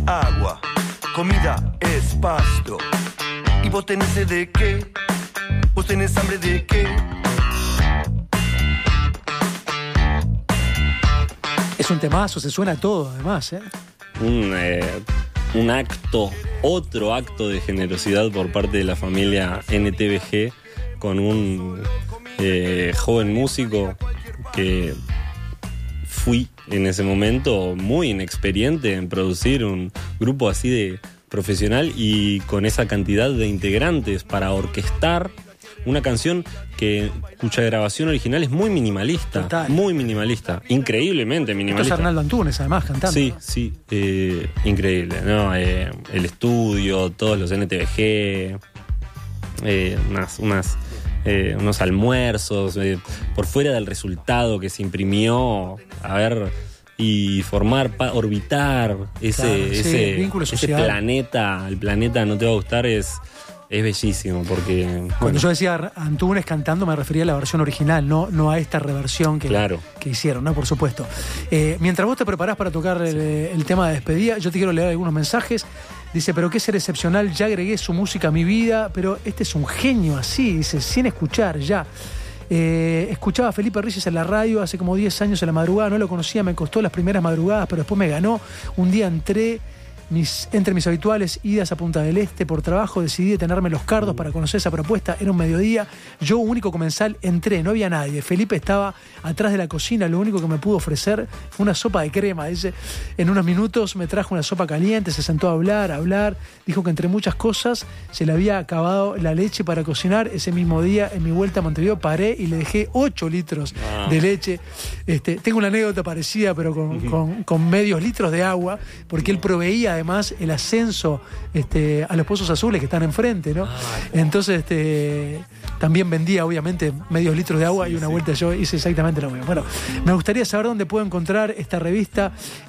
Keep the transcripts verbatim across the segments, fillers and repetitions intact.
agua, comida es pasto. ¿Y vos tenés sed de qué? ¿Vos tenés hambre de qué? Es un temazo, se suena todo además, ¿eh? Un, eh, un acto, otro acto de generosidad por parte de la familia N T V G con un eh, joven músico que fui en ese momento muy inexperiente en producir un grupo así de profesional y con esa cantidad de integrantes para orquestar una canción que, cuya grabación original es muy minimalista. Total. Muy minimalista, increíblemente Esto es minimalista. Arnaldo Antunes además cantando. Sí, sí, eh, increíble, ¿no? Eh, el estudio, todos los N T V G, eh, unas, unas, eh, unos almuerzos, eh, por fuera del resultado que se imprimió, a ver, y formar, pa- orbitar ese, Claro, sí, ese, vínculo ese social. planeta, el planeta no te va a gustar, es, es bellísimo, porque... Cuando bueno, yo decía Antunes cantando me refería a la versión original, no, no a esta reversión que, Claro. que hicieron, ¿no? Por supuesto. Eh, mientras vos te preparás para tocar el, el tema de despedida, yo te quiero leer algunos mensajes. Dice, pero qué ser excepcional, ya agregué su música a mi vida, pero este es un genio así, dice, sin escuchar, ya. Eh, escuchaba a Felipe Reyes en la radio hace como diez años en la madrugada, no lo conocía, me costó las primeras madrugadas, pero después me ganó. Un día entré mis, entre mis habituales idas a Punta del Este por trabajo, decidí detenerme en Los Cardos para conocer esa propuesta. Era un mediodía, yo único comensal entré, no había nadie. Felipe estaba atrás de la cocina, lo único que me pudo ofrecer fue una sopa de crema. Dice, en unos minutos me trajo una sopa caliente, se sentó a hablar, a hablar, dijo que entre muchas cosas se le había acabado la leche para cocinar. Ese mismo día, en mi vuelta a Montevideo, paré y le dejé ocho litros Ah. de leche. Este, tengo una anécdota parecida, pero con, con, con medios litros de agua, porque él proveía además el ascenso este, a los Pozos Azules que están enfrente, ¿no? Entonces este, también vendía obviamente medios litros de agua y una vuelta yo hice exactamente lo mismo. Bueno, me gustaría saber dónde puedo encontrar esta revista,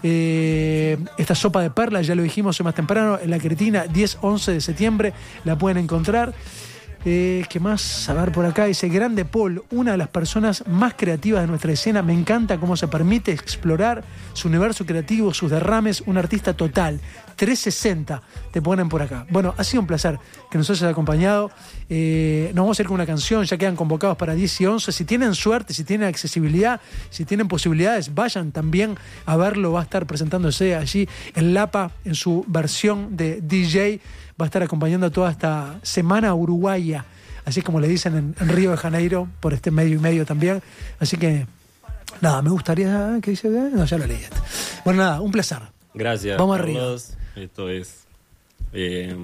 eh, esta sopa de perlas, ya lo dijimos hoy más temprano, en La Cretina, diez once de septiembre, la pueden encontrar. Eh, ¿Qué más? A ver por acá. Dice, Grande Paul, una de las personas más creativas de nuestra escena. Me encanta cómo se permite explorar su universo creativo, sus derrames. Un artista total. trescientos sesenta te ponen por acá. Bueno, ha sido un placer que nos hayas acompañado. Eh, nos vamos a ir con una canción. Ya quedan convocados para diez y once. Si tienen suerte, si tienen accesibilidad, si tienen posibilidades, vayan también a verlo. Va a estar presentándose allí en Lapa en su versión de D J. Va a estar acompañando toda esta semana uruguaya, así como le dicen en, en Río de Janeiro, por este medio y medio también. Así que, nada, me gustaría... ¿Qué dice? No, ya lo leí. Bueno, nada, un placer. Gracias, Vamos Carlos. Esto es... eh,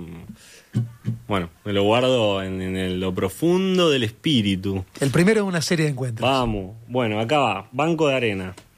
bueno, me lo guardo en, en el- lo profundo del espíritu. El primero de una serie de encuentros. Vamos. Bueno, acá va. Banco de Arena.